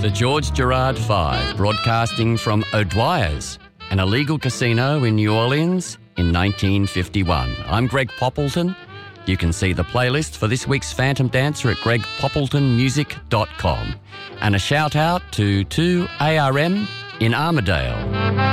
The George Gerard Five, broadcasting from O'Dwyer's, an illegal casino in New Orleans in 1951. I'm Greg Poppleton. You can see the playlist for this week's Phantom Dancer at gregpoppletonmusic.com. And a shout out to 2ARM in Armidale.